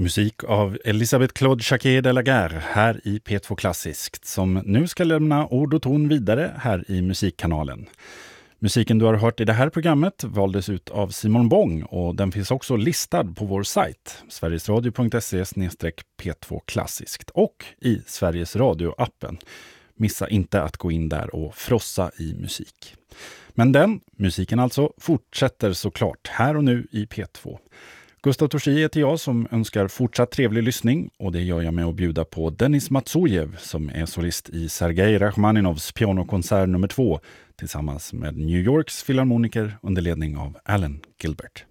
Musik av Elisabeth Claude Jacquet de la Guerre här i P2 Klassiskt som nu ska lämna ord och ton vidare här i musikkanalen. Musiken du har hört i det här programmet valdes ut av Simon Bong och den finns också listad på vår sajt sverigesradio.se/P2 Klassiskt och i Sveriges Radio-appen. Missa inte att gå in där och frossa i musik. Men musiken alltså, fortsätter såklart här och nu i P2. Gustav Torsi heter jag som önskar fortsatt trevlig lyssning och det gör jag med att bjuda på Denis Matsujev som är solist i Sergej Rachmaninovs pianokonsert nummer 2 tillsammans med New Yorks filharmoniker under ledning av Alan Gilbert.